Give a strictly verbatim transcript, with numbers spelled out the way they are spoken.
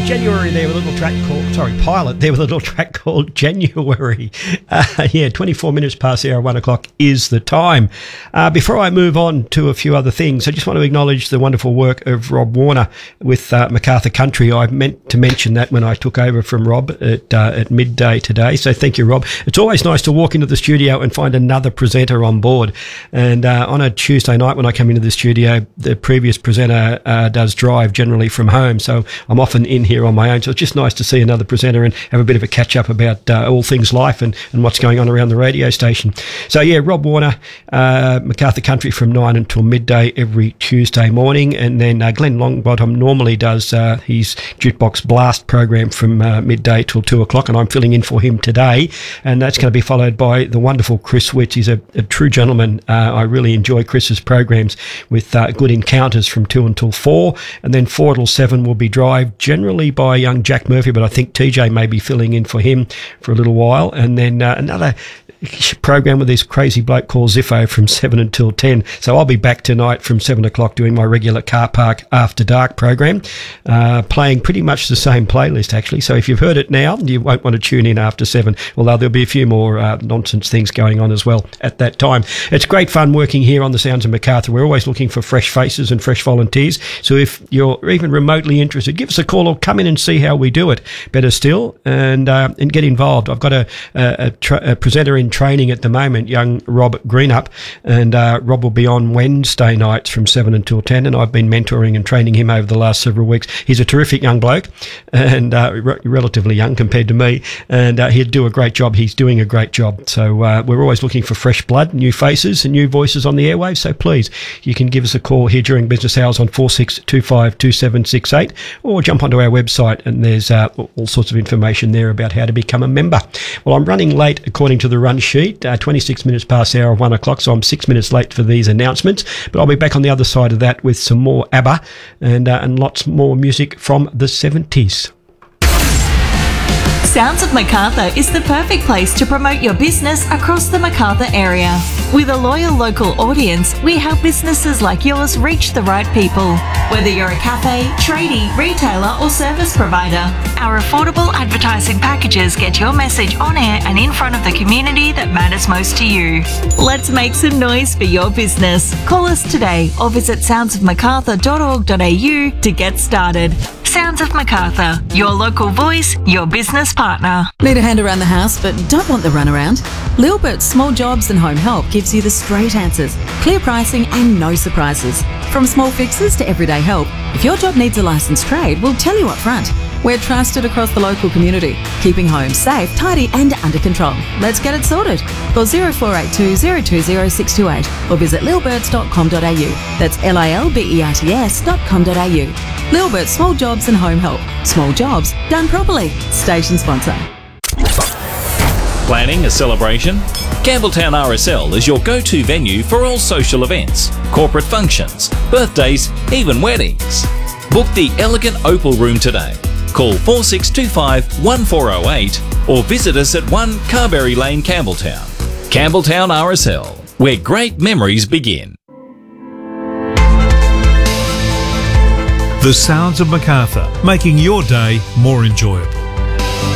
January there with a little track called, sorry, Pilot there with a little track called January. Uh, yeah, twenty-four minutes past the hour, one o'clock is the time. Uh, before I move on to a few other things, I just want to acknowledge the wonderful work of Rob Warner with uh, Macarthur Country. I meant to mention that when I took over from Rob at, uh, at midday today. So thank you, Rob. It's always nice to walk into the studio and find another presenter on board. And uh, on a Tuesday night when I come into the studio, the previous presenter uh, does drive generally from home. So I'm often in here on my own, so it's just nice to see another presenter and have a bit of a catch up about uh, all things life and, and what's going on around the radio station. So yeah, Rob Warner, uh, Macarthur Country from nine until midday every Tuesday morning, and then uh, Glenn Longbottom normally does uh, his Jukebox Blast program from uh, midday till two o'clock, and I'm filling in for him today, and that's going to be followed by the wonderful Chris Witts. He's a, a true gentleman. Uh, I really enjoy Chris's programs with uh, good encounters from two until four, and then four till seven will be Drive, generally by young Jack Murphy, but I think T J may be filling in for him for a little while. And then uh, another program with this crazy bloke called Ziffo from seven until ten. So I'll be back tonight from seven o'clock doing my regular Car Park After Dark program, uh, playing pretty much the same playlist actually. So if you've heard it now, you won't want to tune in after seven, although there'll be a few more uh, nonsense things going on as well at that time. It's great fun working here on the Sounds of Macarthur. We're always looking for fresh faces and fresh volunteers. So if you're even remotely interested, give us a call or come in and see how we do it. Better still, and uh, and get involved. I've got a, a, a, tra- a presenter in training at the moment, young Rob Greenup, and uh, Rob will be on Wednesday nights from seven until ten, and I've been mentoring and training him over the last several weeks. He's a terrific young bloke, and uh, re- relatively young compared to me, and uh, he'll do a great job. He's doing a great job. So uh, we're always looking for fresh blood, new faces and new voices on the airwaves, so please, you can give us a call here during business hours on four six two five two seven six eight, or jump onto our website and there's uh, all sorts of information there about how to become a member. Well, I'm running late according to the run sheet, uh, twenty-six minutes past the hour of one o'clock, so I'm six minutes late for these announcements, but I'll be back on the other side of that with some more ABBA and, uh, and lots more music from the seventies. Sounds of Macarthur is the perfect place to promote your business across the Macarthur area. With a loyal local audience, we help businesses like yours reach the right people. Whether you're a cafe, tradie, retailer or service provider, our affordable advertising packages get your message on air and in front of the community that matters most to you. Let's make some noise for your business. Call us today or visit sounds of macarthur dot org dot a u to get started. Sounds of Macarthur, your local voice, your business partner. Need a hand around the house but don't want the runaround? Lilbert's Small Jobs and Home Help gives you the straight answers, clear pricing and no surprises. From small fixes to everyday help, if your job needs a licensed trade, we'll tell you up front. We're trusted across the local community, keeping homes safe, tidy and under control. Let's get it sorted. Call zero four eight two zero two zero six two eight or visit lilberts dot com dot a u. That's L I L B E R T S dot com dot a u. Lilbert's Small Jobs and Home Help. Small jobs done properly. Station sponsor. Planning a celebration? Campbelltown R S L is your go-to venue for all social events, corporate functions, birthdays, even weddings. Book the elegant Opal Room today. Call four six two five one four zero eight or visit us at one Carberry Lane, Campbelltown. Campbelltown R S L, where great memories begin. The Sounds of Macarthur, making your day more enjoyable.